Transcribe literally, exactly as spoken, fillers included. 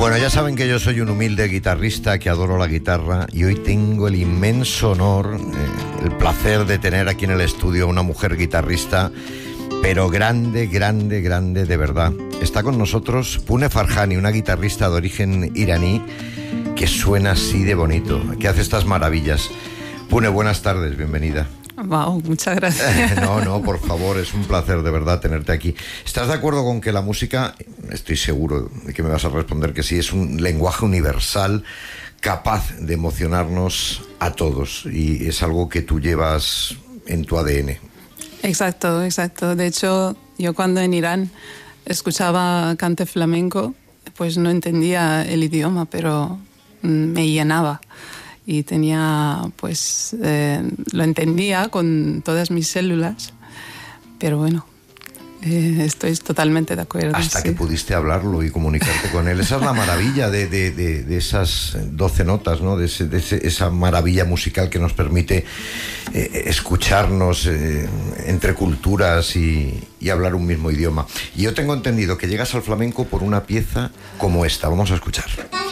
Bueno, ya saben que yo soy un humilde guitarrista que adoro la guitarra y hoy tengo el inmenso honor, eh, el placer de tener aquí en el estudio a una mujer guitarrista, pero grande, grande, grande de verdad. Está con nosotros Pune Farhani, una guitarrista de origen iraní que suena así de bonito, que hace estas maravillas. Pune, buenas tardes, bienvenida. Wow, muchas gracias. No, no, por favor, es un placer de verdad tenerte aquí. ¿Estás de acuerdo con que la música, estoy seguro de que me vas a responder que sí, es un lenguaje universal capaz de emocionarnos a todos y es algo que tú llevas en tu A D N? Exacto, exacto. De hecho, yo cuando en Irán escuchaba cante flamenco, pues no entendía el idioma, pero me llenaba. Y tenía, pues, eh, lo entendía con todas mis células, pero bueno, eh, estoy totalmente de acuerdo. Hasta sí. que pudiste hablarlo y comunicarte con él. Esa es la maravilla de, de, de, de esas doce notas, ¿no? De, ese, de ese, esa maravilla musical que nos permite eh, escucharnos eh, entre culturas y, y hablar un mismo idioma. Y yo tengo entendido que llegas al flamenco por una pieza como esta. Vamos a escuchar.